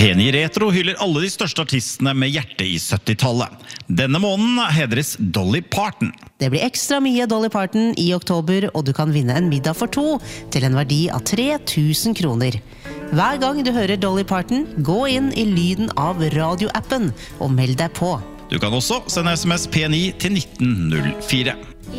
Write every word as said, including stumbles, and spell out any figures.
P ni Retro hyller alle de største artistene med hjerte i syttitallet. Denne måneden hedres Dolly Parton. Det blir ekstra mye Dolly Parton i oktober, og du kan vinne en middag for to til en verdi av tre tusen kroner. Hver gang du hører Dolly Parton, gå inn i lyden av radioappen og meld deg på. Du kan også sende sms P ni til nitten null fire.